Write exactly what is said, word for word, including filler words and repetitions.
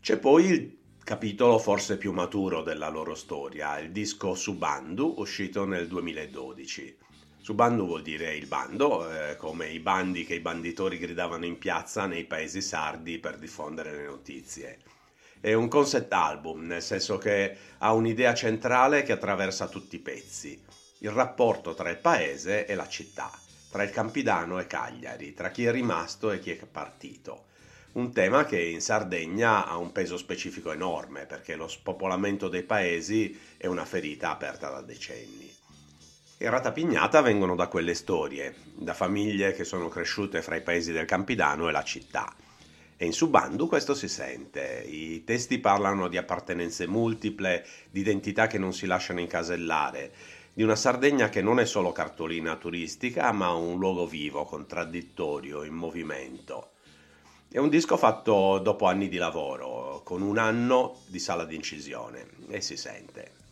C'è poi il capitolo forse più maturo della loro storia, il disco Subandu, uscito nel duemiladodici. Subandu vuol dire il bando, eh, come i bandi che i banditori gridavano in piazza nei paesi sardi per diffondere le notizie. È un concept album, nel senso che ha un'idea centrale che attraversa tutti i pezzi. Il rapporto tra il paese e la città, tra il Campidano e Cagliari, tra chi è rimasto e chi è partito. Un tema che in Sardegna ha un peso specifico enorme, perché lo spopolamento dei paesi è una ferita aperta da decenni. In Ratapignata vengono da quelle storie, da famiglie che sono cresciute fra i paesi del Campidano e la città. E in Subandu questo si sente. I testi parlano di appartenenze multiple, di identità che non si lasciano incasellare, di una Sardegna che non è solo cartolina turistica, ma un luogo vivo, contraddittorio, in movimento. È un disco fatto dopo anni di lavoro, con un anno di sala d'incisione, e si sente.